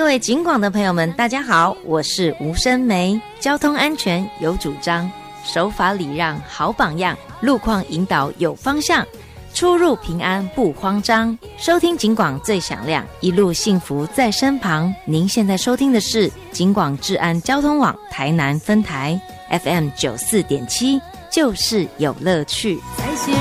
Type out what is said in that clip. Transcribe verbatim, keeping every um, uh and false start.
各位警广的朋友们大家好，我是吴声梅。交通安全有主张，守法礼让好榜样，路况引导有方向，出入平安不慌张。收听警广最响亮，一路幸福在身旁。您现在收听的是警广治安交通网台南分台 F M 九四点七，就是有乐趣。